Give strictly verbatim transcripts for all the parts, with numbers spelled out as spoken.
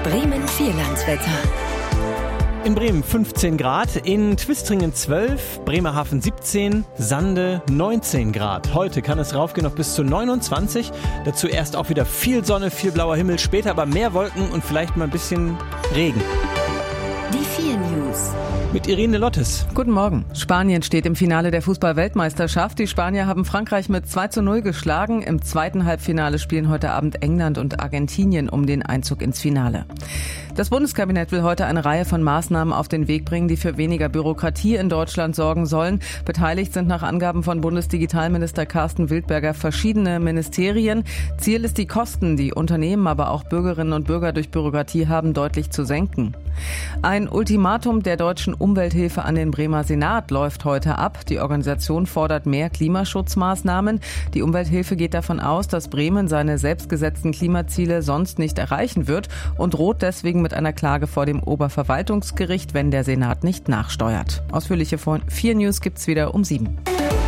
Bremen-Vierlandswetter. In Bremen fünfzehn Grad, in Twistringen zwölf, Bremerhaven siebzehn, Sande neunzehn Grad. Heute kann es raufgehen auf bis zu neunundzwanzig. Dazu erst auch wieder viel Sonne, viel blauer Himmel, später aber mehr Wolken und vielleicht mal ein bisschen Regen. Die vier News. Mit Irene Lottes. Guten Morgen. Spanien steht im Finale der Fußball-Weltmeisterschaft. Die Spanier haben Frankreich mit zwei zu null geschlagen. Im zweiten Halbfinale spielen heute Abend England und Argentinien um den Einzug ins Finale. Das Bundeskabinett will heute eine Reihe von Maßnahmen auf den Weg bringen, die für weniger Bürokratie in Deutschland sorgen sollen. Beteiligt sind nach Angaben von Bundesdigitalminister Carsten Wildberger verschiedene Ministerien. Ziel ist, die Kosten, die Unternehmen, aber auch Bürgerinnen und Bürger durch Bürokratie haben, deutlich zu senken. Ein Ultimatum der deutschen Umwelthilfe an den Bremer Senat läuft heute ab. Die Organisation fordert mehr Klimaschutzmaßnahmen. Die Umwelthilfe geht davon aus, dass Bremen seine selbstgesetzten Klimaziele sonst nicht erreichen wird und droht deswegen mit einer Klage vor dem Oberverwaltungsgericht, wenn der Senat nicht nachsteuert. Ausführliche vier News gibt's wieder um sieben.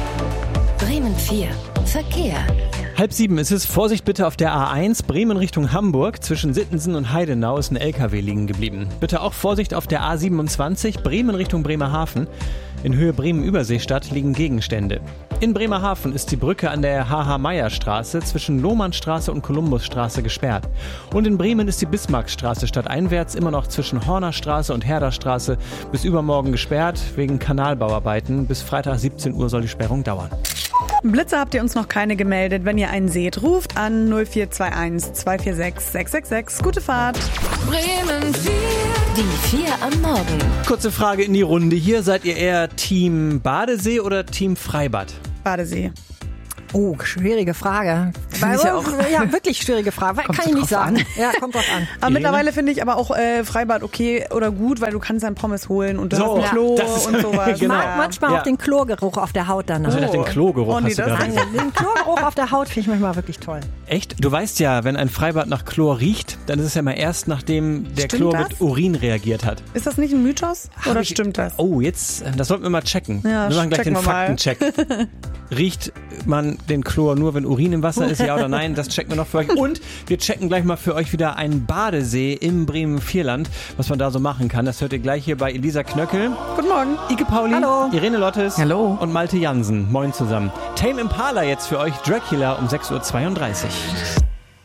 Bremen vier. Verkehr. Halb sieben ist es. Vorsicht bitte auf der A eins, Bremen Richtung Hamburg. Zwischen Sittensen und Heidenau ist ein L K W liegen geblieben. Bitte auch Vorsicht auf der A siebenundzwanzig, Bremen Richtung Bremerhaven. In Höhe Bremen-Überseestadt liegen Gegenstände. In Bremerhaven ist die Brücke an der H H-Meyer-Straße zwischen Lohmannstraße und Kolumbusstraße gesperrt. Und in Bremen ist die Bismarckstraße stadteinwärts immer noch zwischen Hornerstraße und Herderstraße bis übermorgen gesperrt wegen Kanalbauarbeiten. Bis Freitag siebzehn Uhr soll die Sperrung dauern. Blitze habt ihr uns noch keine gemeldet. Wenn ihr einen seht, ruft an null vier zwei eins zwei vier sechs sechs sechs sechs. Gute Fahrt. Bremen vier. Die vier am Morgen. Kurze Frage in die Runde hier. Seid ihr eher Team Badesee oder Team Freibad? Badesee. Oh, schwierige Frage. Finde ich ja auch. Ja, wirklich schwierige Frage. Kommt Kann ich nicht drauf sagen. an. Ja, kommt drauf an. Aber mittlerweile finde ich aber auch äh, Freibad okay oder gut, weil du kannst dann Pommes holen und du So, hast ein Klo das ist- und sowas. Ich Genau. mag manchmal Ja. auch den Klogeruch auf der Haut danach. Also ich dachte, den Klogeruch Oh, nee, hast du das- gerade. Nein, den Klogeruch auf der Haut finde ich manchmal wirklich toll. Echt? Du weißt ja, wenn ein Freibad nach Chlor riecht, dann ist es ja mal erst, nachdem der Stimmt Chlor das? mit Urin reagiert hat. Ist das nicht ein Mythos? Oder Hab ich- stimmt das? Oh, jetzt, das sollten wir mal checken. Ja, wir machen gleich checken den wir mal. Faktencheck. Riecht man den Chlor nur, wenn Urin im Wasser ist, ja oder nein? Das checken wir noch für euch. Und wir checken gleich mal für euch wieder einen Badesee im Bremen-Vierland, was man da so machen kann. Das hört ihr gleich hier bei Elisa Knöckel, Guten Morgen. Ike Pauli, Hallo. Irene Lottes Hallo. und Malte Jansen. Moin zusammen. Tame Impala jetzt für euch, Dracula um sechs Uhr zweiunddreißig.